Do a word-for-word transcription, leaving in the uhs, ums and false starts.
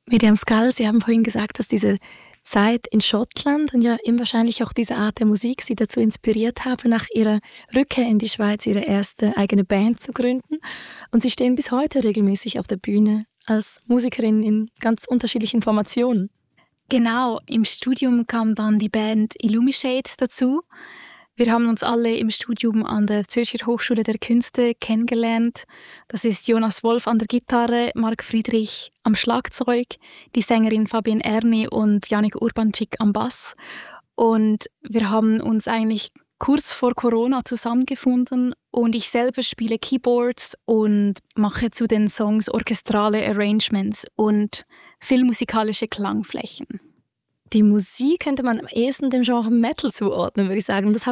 Miriam Skall, Sie haben vorhin gesagt, dass diese Zeit in Schottland und ja eben wahrscheinlich auch diese Art der Musik Sie dazu inspiriert haben, nach Ihrer Rückkehr in die Schweiz Ihre erste eigene Band zu gründen. Und Sie stehen bis heute regelmäßig auf der Bühne als Musikerin in ganz unterschiedlichen Formationen. Genau, im Studium kam dann die Band Illumishade dazu. Wir haben uns alle im Studium an der Zürcher Hochschule der Künste kennengelernt. Das ist Jonas Wolf an der Gitarre, Marc Friedrich am Schlagzeug, die Sängerin Fabienne Erni und Jannik Urbanczyk am Bass. Und wir haben uns eigentlich kurz vor Corona zusammengefunden und ich selber spiele Keyboards und mache zu den Songs orchestrale Arrangements und filmmusikalische Klangflächen. Die Musik könnte man am ehesten dem Genre Metal zuordnen, würde ich sagen. Das